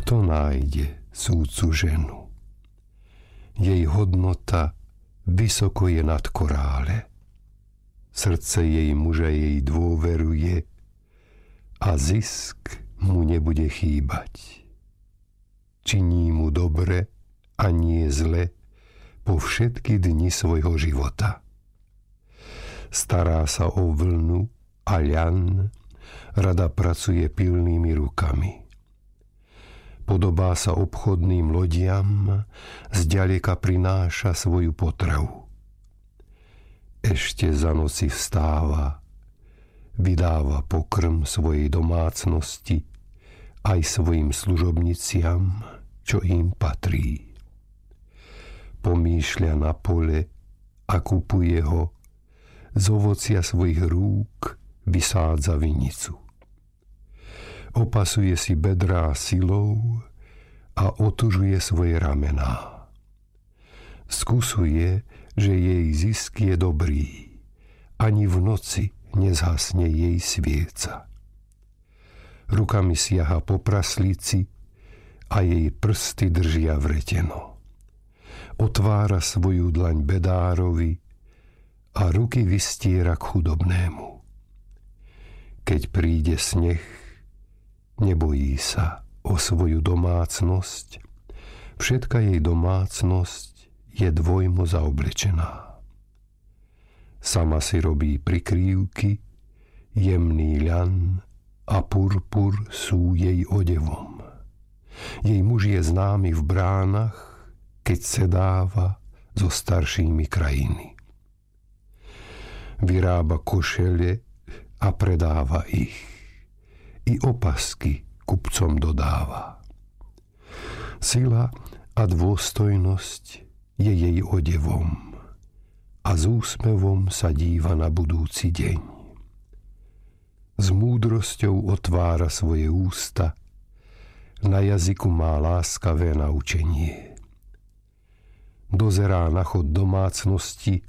Kto nájde súdcu ženu? Jej hodnota vysoko je nad korále. Srdce jej muža jej dôveruje a zisk mu nebude chýbať. Činí mu dobre a nie zle po všetky dni svojho života. Stará sa o vlnu a ľan, rada pracuje pilnými rukami. Podobá sa obchodným lodiam, zďaleka prináša svoju potravu. Ešte za noci vstáva, vydáva pokrm svojej domácnosti aj svojim služobniciam, čo im patrí. Pomýšľa na pole a kupuje ho, z ovocia svojich rúk vysádza vinicu. Opasuje si bedrá silou a otužuje svoje ramená. Skúsuje, že jej zisk je dobrý, ani v noci nezhasne jej svieca. Rukami siaha po praslici a jej prsty držia vreteno. Otvára svoju dlaň bedárovi a ruky vystiera k chudobnému. Keď príde sneh, nebojí sa o svoju domácnosť, všetka jej domácnosť je dvojmo zaoblečená. Sama si robí prikrývky, jemný ľan a purpur sú jej odevom. Jej muž je známy v bránach, keď sedáva so staršími krajiny. Vyrába košele a predáva ich. I opasky kupcom dodáva. Sila a dôstojnosť je jej odevom a s úsmevom sa díva na budúci deň. S múdrosťou otvára svoje ústa, na jazyku má láskavé naučenie. Dozerá na chod domácnosti